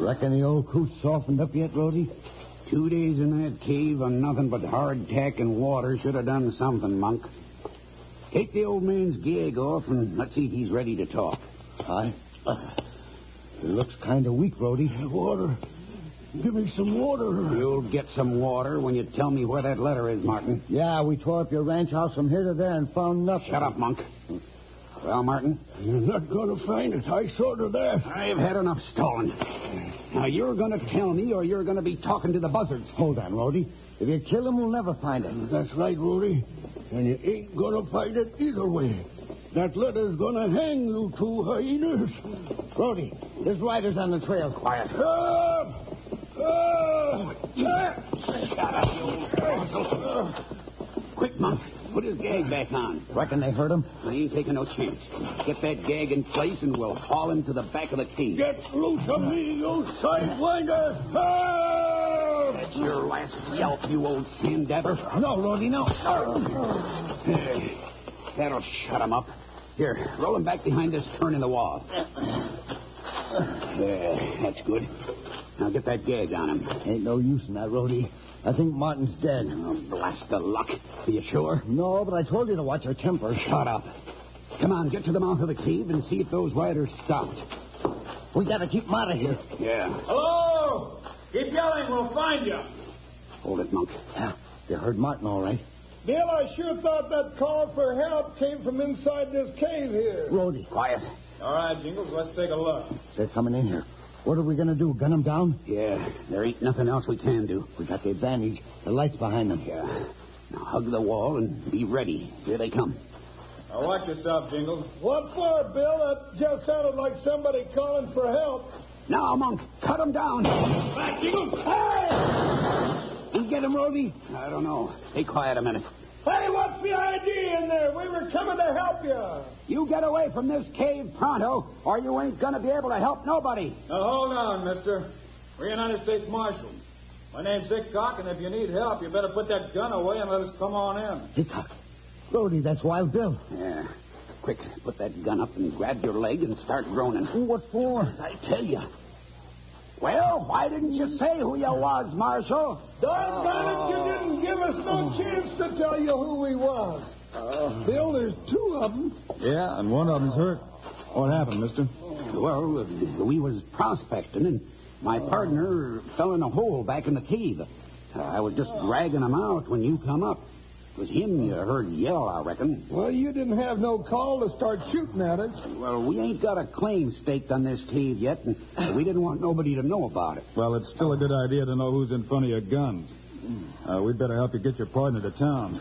Reckon the old coot softened up yet, Rhodey? 2 days in that cave on nothing but hardtack and water should have done something, Monk. Take the old man's gag off and let's see if he's ready to talk. He looks kind of weak, Rhodey. Water. Give me some water. You'll get some water when you tell me where that letter is, Martin. Yeah, we tore up your ranch house from here to there and found nothing. Shut up, Monk. Well, Martin? You're not going to find it. I saw to that. I've had enough stalling. Now, you're going to tell me or you're going to be talking to the buzzards. Hold on, Rhodey. If you kill him, we'll never find it. That's right, Rudy. And you ain't going to find it either way. That letter's going to hang you two hyenas. Rhodey, there's riders on the trail. Quiet. Shut up, you old weasel. Quick, Monk. Put his gag back on. Reckon they hurt him? I ain't taking no chance. Get that gag in place and we'll haul him to the back of the cave. Get loose of me, you sidewinder! Help! That's your last yelp, you old sandabber. No, Rhodey, no. That'll shut him up. Here, roll him back behind this turn in the wall. There, that's good. Now get that gag on him. Ain't no use in that, Rhodey. I think Martin's dead. Oh, blast the luck. Are you sure? No, but I told you to watch your temper. Shut up. Come on, get to the mouth of the cave and see if those riders stopped. We gotta keep him out of here. Yeah. Hello! Keep yelling, we'll find you. Hold it, Monk. Yeah, they heard Martin all right. Bill, I sure thought that call for help came from inside this cave here. Rhodey. Quiet. All right, Jingles, let's take a look. They're coming in here. What are we going to do, gun them down? Yeah, there ain't nothing else we can do. We got the advantage. The light's behind them. Yeah. Now hug the wall and be ready. Here they come. Now watch yourself, Jingles. What for, Bill? That just sounded like somebody calling for help. Now, Monk, cut them down. Back, Jingles! Hey! You get him, Rhodey? I don't know. Stay quiet a minute. Hey, what's the idea in there? We were coming to help you. You get away from this cave pronto, or you ain't going to be able to help nobody. Now hold on, mister. We're United States Marshals. My name's Hickok, and if you need help, you better put that gun away and let us come on in. Hickok. Rhodey, that's Wild Bill. Yeah. Quick, put that gun up and grab your leg and start groaning. What for? I tell you. Well, why didn't you say who you was, Marshal? Doggone it, you didn't give us no chance to tell you who we was. Bill, there's two of them. Yeah, and one of them's hurt. What happened, mister? Well, we was prospecting, and my partner fell in a hole back in the cave. I was just dragging him out when you come up. It was him you heard yell, I reckon. Well, you didn't have no call to start shooting at us. Well, we ain't got a claim staked on this cave yet, and we didn't want nobody to know about it. Well, it's still a good idea to know who's in front of your guns. We'd better help you get your partner to town.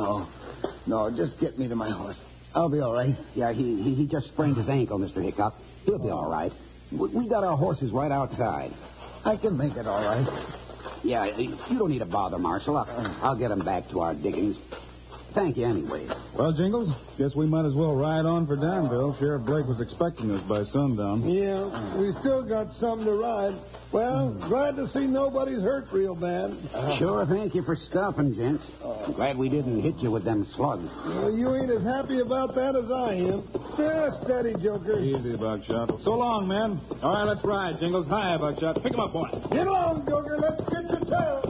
No, just get me to my horse. I'll be all right. Yeah, he just sprained his ankle, Mr. Hickok. He'll be all right. We got our horses right outside. I can make it all right. Yeah, you don't need to bother, Marshal. I'll get him back to our diggings. Thank you anyway. Well, Jingles, guess we might as well ride on for Danville. Sheriff Blake was expecting us by sundown. Yeah, we still got some to ride. Well, glad to see nobody's hurt real bad. Sure, thank you for stopping, gents. Glad we didn't hit you with them slugs. Well, you ain't as happy about that as I am. Yeah, steady, Joker. Easy, Buckshot. So long, man. All right, let's ride, Jingles. Hi, Buckshot. Pick him up, boy. Get along, Joker. Let's get to town.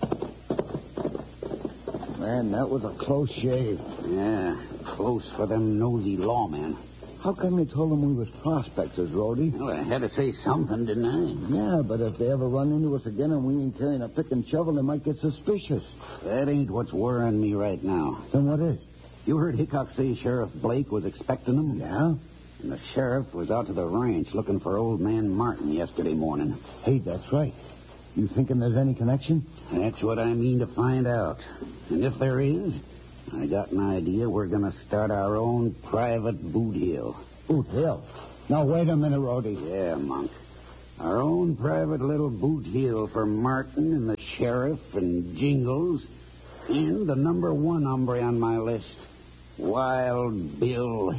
Man, that was a close shave. Yeah, close for them nosy lawmen. How come you told them we was prospectors, Rhodey? Well, I had to say something, didn't I? Yeah, but if they ever run into us again and we ain't carrying a pick and shovel, they might get suspicious. That ain't what's worrying me right now. Then what is? You heard Hickok say Sheriff Blake was expecting him? Yeah? And the sheriff was out to the ranch looking for old man Martin yesterday morning. Hey, that's right. You thinking there's any connection? That's what I mean to find out. And if there is, I got an idea we're going to start our own private boot hill. Boot hill? Now, wait a minute, Rhodey. Yeah, Monk. Our own private little boot hill for Martin and the sheriff and Jingles and the number one hombre on my list, Wild Bill